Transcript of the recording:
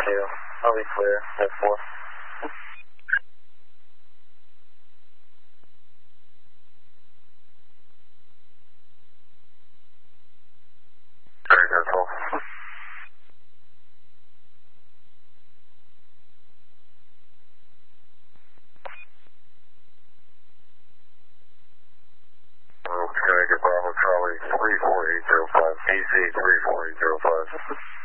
2. I'll be clear at 4. Very good, 12. Okay, get Bravo Charlie 34805, AC 34805.